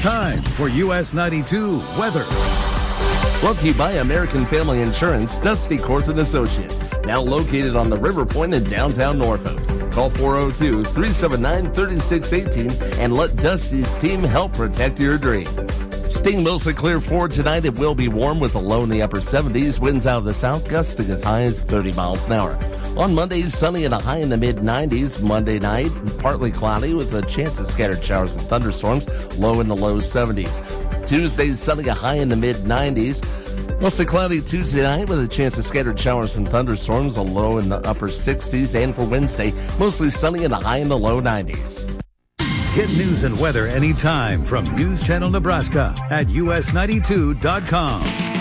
time for US 92 weather. Brought to you by American Family Insurance, Dusty Corth & Associates. Now located on the River Point in downtown Norfolk. Call 402-379-3618 and let Dusty's team help protect your dream. Staying mostly clear for tonight. It will be warm with a low in the upper 70s. Winds out of the south gusting as high as 30 miles an hour. On Monday, sunny and a high in the mid-90s. Monday night, partly cloudy with a chance of scattered showers and thunderstorms. Low in the low 70s. Tuesday, sunny, a high in the mid-90s. Mostly cloudy Tuesday night with a chance of scattered showers and thunderstorms. A low in the upper 60s. And for Wednesday, mostly sunny and a high in the low 90s. Get news and weather anytime from News Channel Nebraska at us92.com.